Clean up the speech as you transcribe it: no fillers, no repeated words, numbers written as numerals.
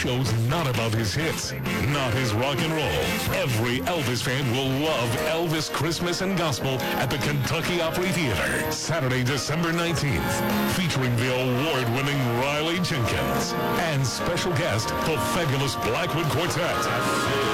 show's not about his hits, not his rock and roll. Every Elvis fan will love Elvis Christmas and Gospel at the Kentucky Opry Theater, Saturday, December 19th, featuring the award-winning Riley Jenkins and special guest, the fabulous Blackwood Quartet.